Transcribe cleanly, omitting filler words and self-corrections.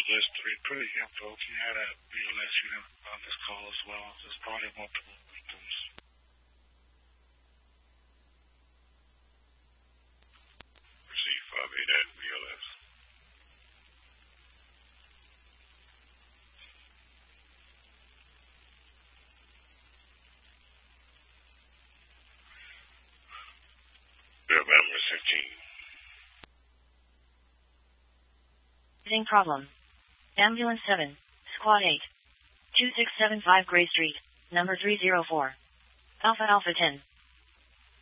list three pretty young folks. He had a BLS unit on this call as well. There's probably multiple victims. Receive 588 BLS. November 15. Sing problem. Ambulance 7, Squad 8. 2675 Gray Street, number 304. Alpha Alpha 10.